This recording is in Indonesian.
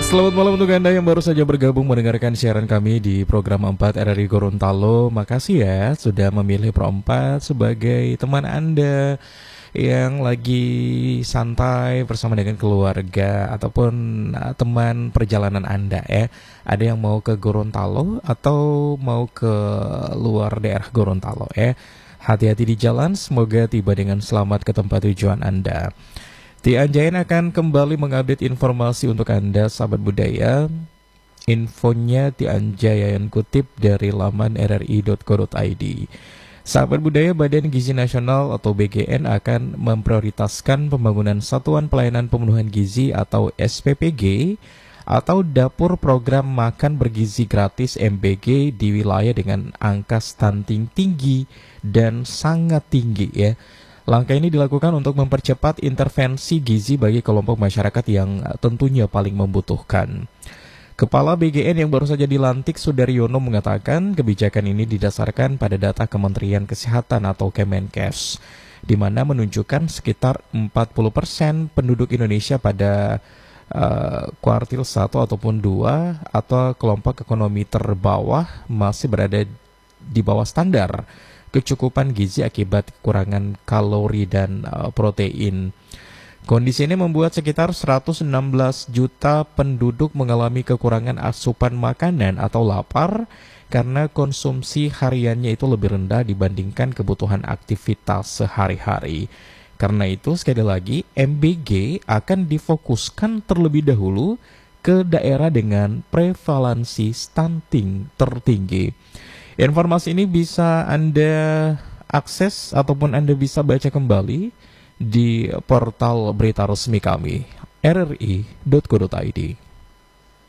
Selamat malam untuk Anda yang baru saja bergabung mendengarkan siaran kami di program 4 RRI Gorontalo. Makasih ya sudah memilih Pro 4 sebagai teman Anda yang lagi santai bersama dengan keluarga ataupun teman perjalanan Anda ya. Ada yang mau ke Gorontalo atau mau ke luar daerah Gorontalo ya. Hati-hati di jalan, semoga tiba dengan selamat ke tempat tujuan Anda. Tianjayan akan kembali mengupdate informasi untuk Anda, sahabat budaya. Infonya Tianjayan kutip dari laman rri.co.id. Sahabat budaya, Badan Gizi Nasional atau BGN akan memprioritaskan pembangunan Satuan Pelayanan Pemenuhan Gizi atau SPPG atau Dapur Program Makan Bergizi Gratis MBG di wilayah dengan angka stunting tinggi dan sangat tinggi ya. Langkah ini dilakukan untuk mempercepat intervensi gizi bagi kelompok masyarakat yang tentunya paling membutuhkan. Kepala BGN yang baru saja dilantik, Sudaryono, mengatakan kebijakan ini didasarkan pada data Kementerian Kesehatan atau Kemenkes, di mana menunjukkan sekitar 40% penduduk Indonesia pada kuartil 1 ataupun 2 atau kelompok ekonomi terbawah masih berada di bawah standar kecukupan gizi akibat kekurangan kalori dan protein. Kondisi ini membuat sekitar 116 juta penduduk mengalami kekurangan asupan makanan atau lapar karena konsumsi hariannya itu lebih rendah dibandingkan kebutuhan aktivitas sehari-hari. Karena itu sekali lagi MBG akan difokuskan terlebih dahulu ke daerah dengan prevalensi stunting tertinggi. Informasi ini bisa Anda akses ataupun Anda bisa baca kembali di portal berita resmi kami, rri.co.id.